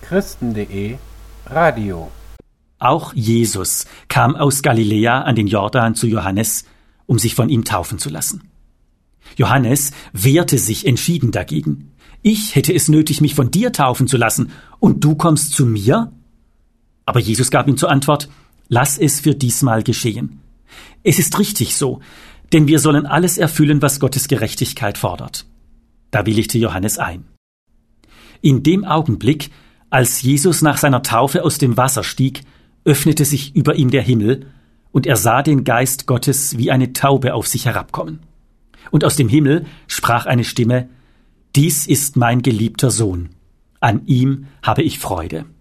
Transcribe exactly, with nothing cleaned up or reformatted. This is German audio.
Christen.de Radio. Auch Jesus kam aus Galiläa an den Jordan zu Johannes, um sich von ihm taufen zu lassen. Johannes wehrte sich entschieden dagegen. Ich hätte es nötig, mich von dir taufen zu lassen, und du kommst zu mir? Aber Jesus gab ihm zur Antwort: Lass es für diesmal geschehen. Es ist richtig so, denn wir sollen alles erfüllen, was Gottes Gerechtigkeit fordert. Da willigte Johannes ein. In dem Augenblick, als Jesus nach seiner Taufe aus dem Wasser stieg, öffnete sich über ihm der Himmel, und er sah den Geist Gottes wie eine Taube auf sich herabkommen. Und aus dem Himmel sprach eine Stimme: Dies ist mein geliebter Sohn, an ihm habe ich Freude.